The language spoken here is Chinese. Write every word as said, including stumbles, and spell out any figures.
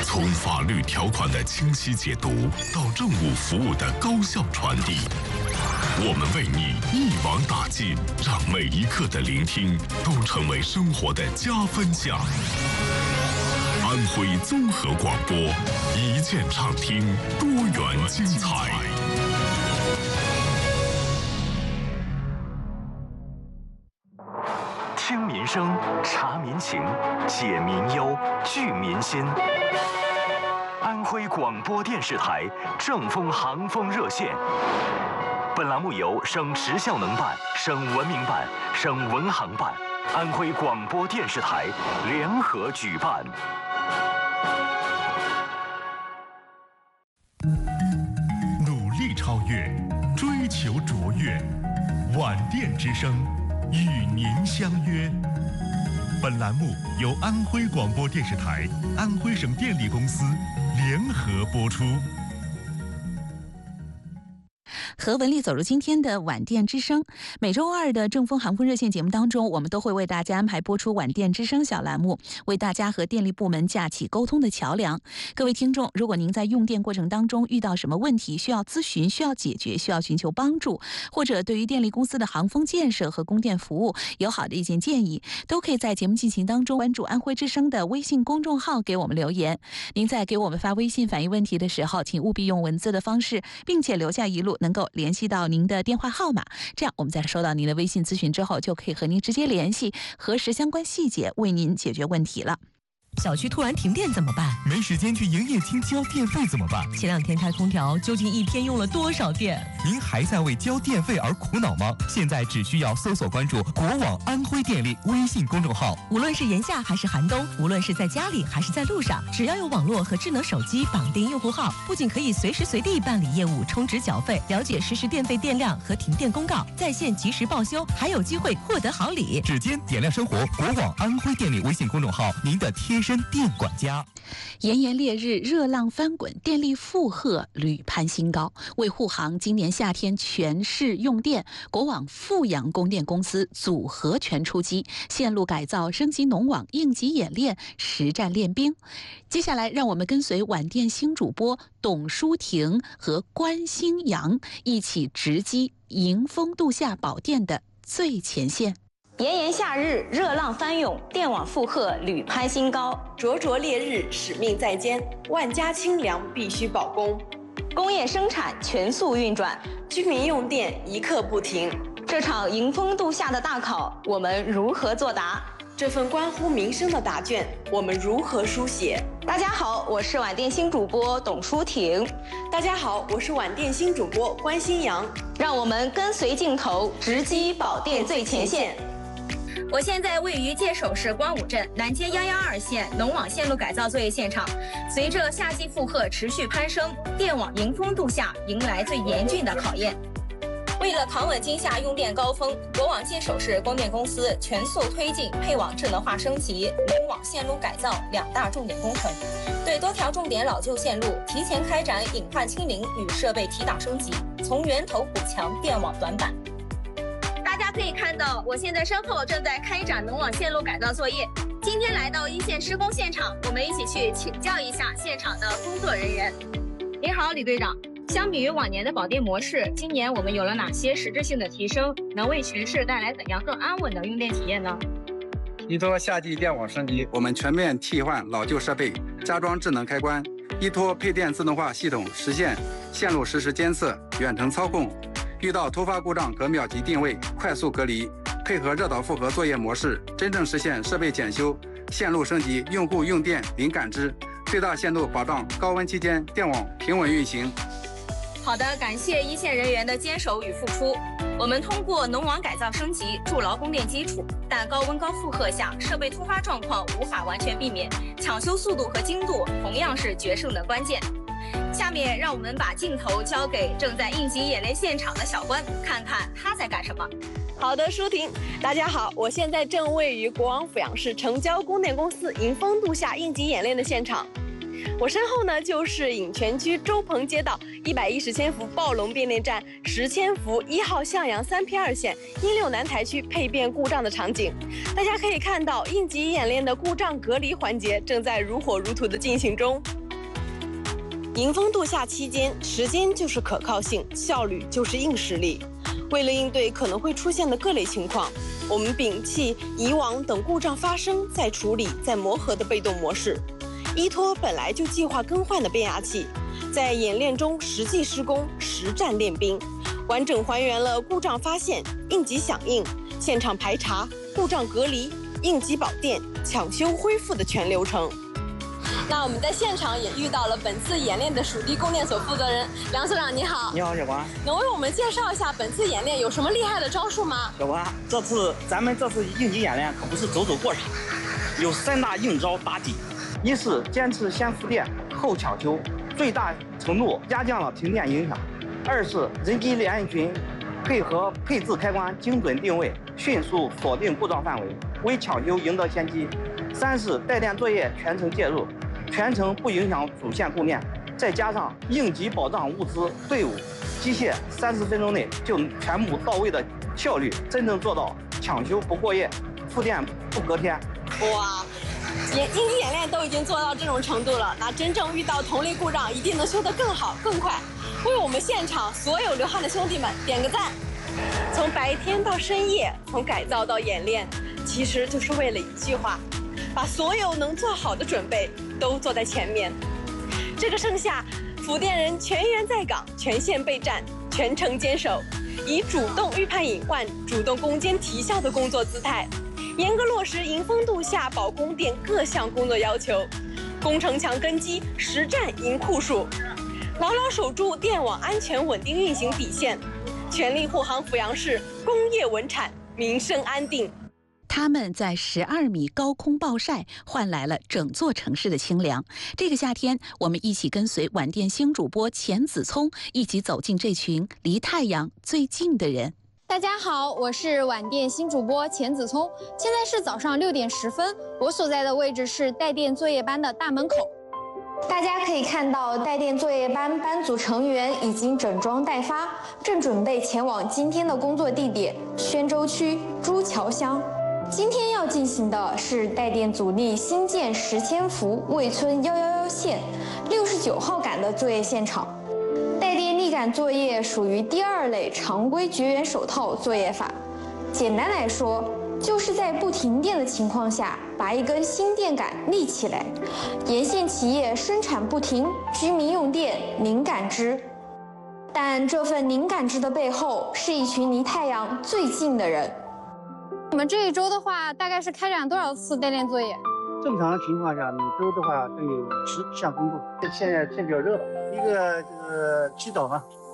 从法律条款的清晰解读到政务服务的高效传递，我们为你一网打尽，让每一刻的聆听都成为生活的加分项。安徽综合广播，一键畅听，多元精彩。 听民生，察民情，解民忧，聚民心。安徽广播电视台正风航风热线。本栏目由省时效能办、省文明办、省文航办、安徽广播电视台联合举办。 努力超越，追求卓越，晚电之声与您相约。本栏目由安徽广播电视台、安徽省电力公司联合播出。 和文丽走入今天的晚电之声。每周二的正风航风热线节目当中，我们都会为大家安排播出晚电之声小栏目，为大家和电力部门架起沟通的桥梁。各位听众，如果您在用电过程当中遇到什么问题，需要咨询、需要解决、需要寻求帮助，或者对于电力公司的航风建设和供电服务有好的意见建议，都可以在节目进行当中关注安徽之声的微信公众号给我们留言。您在给我们发微信反映问题的时候，请务必用文字的方式，并且留下一路能够联系到您的电话号码，这样我们在收到您的微信咨询之后，就可以和您直接联系，核实相关细节，为您解决问题了。 小区突然停电怎么办？ 没时间去营业厅交电费怎么办？ 前两天开空调，究竟一天用了多少电？ 您还在为交电费而苦恼吗？现在只需要搜索关注国网安徽电力微信公众号， 无论是炎夏还是寒冬，无论是在家里还是在路上，只要有网络和智能手机绑定用户号，不仅可以随时随地办理业务、充值缴费、了解实时电费电量和停电公告，在线及时报修，还有机会获得好礼。 指尖点亮生活，国网安徽电力微信公众号，您的贴身电管家。 炎炎烈日，热浪翻滚，电力负荷屡攀新高。为护航今年夏天全市用电，国网阜阳供电公司组合拳出击，线路改造、升级农网、应急演练、实战练兵。接下来，让我们跟随晚电新主播董淑婷和关新阳一起直击迎风度夏保电的最前线。 炎炎夏日，热浪翻涌，电网负荷屡攀新高。 灼灼烈日，使命在肩，万家清凉必须保供。 工业生产全速运转， 居民用电一刻不停。 这场迎风度夏的大考，我们如何作答？ 这份关乎民生的答卷，我们如何书写？ 大家好，我是晚电新主播董淑婷。 大家好，我是晚电新主播关新阳。 让我们跟随镜头，直击保电最前线。 我现在位于界首市光武镇南街幺幺二线农网线路改造作业现场。随着夏季负荷持续攀升，电网迎风度夏迎来最严峻的考验。为了扛稳今夏用电高峰，国网界首市供电公司全速推进配网智能化升级、农网线路改造两大重点工程，对多条重点老旧线路提前开展隐患清零与设备提档升级，从源头补强电网短板。大家可以看到，我现在身后正在开展农网线路改造作业。今天来到一线施工现场，我们一起去请教一下现场的工作人员。您好，李队长。相比于往年的保电模式，今年我们有了哪些实质性的提升，能为全市带来怎样更安稳的用电体验呢？ 依托夏季电网升级，我们全面替换老旧设备，加装智能开关，依托配电自动化系统，实现线路实时监测、远程操控。遇到突发故障可秒级定位，快速隔离，配合热岛复合作业模式，真正实现设备检修、线路升级，用户用电零感知，最大限度保障高温期间电网平稳运行。 好的，感谢一线人员的坚守与付出。我们通过农网改造升级，筑牢供电基础，但高温高负荷下，设备突发状况无法完全避免，抢修速度和精度同样是决胜的关键。下面让我们把镜头交给正在应急演练现场的小关，看看他在干什么。 好的，舒婷，大家好，我现在正位于国网阜阳市城郊供电公司迎风度夏应急演练的现场。 我身后呢就是颍泉区周鹏街道一百一十千伏暴龙变电站十千伏一号向阳三 P 二线一六南台区配变故障的场景。大家可以看到，应急演练的故障隔离环节正在如火如荼的进行中。迎风度夏期间，时间就是可靠性，效率就是硬实力。为了应对可能会出现的各类情况，我们摒弃以往等故障发生再处理再磨合的被动模式，依托本来就计划更换的变压器，在演练中实际施工、实战练兵，完整还原了故障发现、应急响应、现场排查、故障隔离、应急保电、抢修恢复的全流程。那我们在现场也遇到了本次演练的属地供电所负责人梁所长，你好。 你好，小光。 能为我们介绍一下本次演练有什么厉害的招数吗？ 小光，这次咱们这次应急演练可不是走走过场，有三大硬招打底。一是坚持先复电后抢修，最大程度压降了停电影响；二是人机连线群配合配置开关精准定位，迅速锁定故障范围，为抢修赢得先机；三是带电作业全程介入，全程不影响主线供电，再加上应急保障物资、队伍、机械，三十分钟内就全部到位的效率，真正做到抢修不过夜，复电不隔天。 哇！演应急演练都已经做到这种程度了，那真正遇到同类故障，一定能修得更好更快。为我们现场所有流汗的兄弟们点个赞！从白天到深夜，从改造到演练，其实就是为了一句话：把所有能做好的准备都做在前面。这个盛夏，福电人全员在岗，全线备战，全程坚守，以主动预判隐患、主动攻坚提效的工作姿态，严格落实迎风度夏保供电各项工作要求，工程强根基，实战赢库数，牢牢守住电网安全稳定运行底线，全力护航阜阳市工业稳产，民生安定。 他们在十二米高空暴晒，换来了整座城市的清凉。这个夏天，我们一起跟随晚电星主播钱子聪，一起走进这群离太阳最近的人。 大家好，我是晚电新主播钱子聪，现在是早上六点十分，我所在的位置是带电作业班的大门口。大家可以看到，带电作业班班组成员已经整装待发，正准备前往今天的工作地点宣州区朱桥乡。今天要进行的是带电阻力新建十千伏渭村一一一线六十九号杆的作业现场。带电立杆作业属于第二类常规绝缘手套作业法，简单来说，就是在不停电的情况下，把一根新电杆立起来，沿线企业生产不停，居民用电零感知。但这份零感知的背后，是一群离太阳最近的人。你们这一周的话，大概是开展多少次带电作业？ 正常的情况下，每周的话都有十项工作。现在天比较热，一个就是洗澡嘛，